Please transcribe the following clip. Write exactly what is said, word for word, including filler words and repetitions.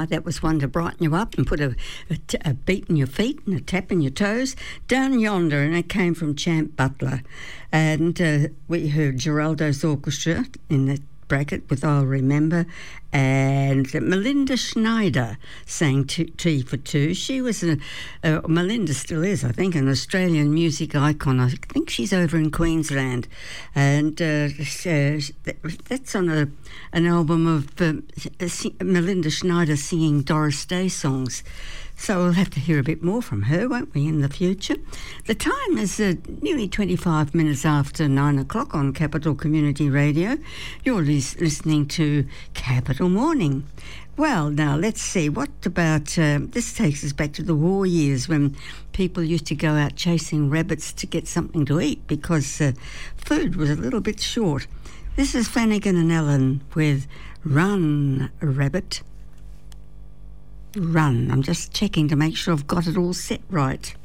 Ah, that was one to brighten you up and put a, a, t- a beat in your feet and a tap in your toes. Down Yonder, and it came from Champ Butler. And uh, we heard Geraldo's Orchestra in the bracket with I'll Remember, and Melinda Schneider sang T, T for Two. She was a, uh, Melinda still is, I think, an Australian music icon. I think she's over in Queensland, and uh, uh, that's on a an album of um, Melinda Schneider singing Doris Day songs. So we'll have to hear a bit more from her, won't we, in the future? The time is uh, nearly twenty-five minutes after nine o'clock on Capital Community Radio. You're lis- listening to Capital Morning. Well, now, let's see. What about... Uh, this takes us back to the war years when people used to go out chasing rabbits to get something to eat because uh, food was a little bit short. This is Flanagan and Allen with Run, Rabbit, Run. I'm just checking to make sure I've got it all set right.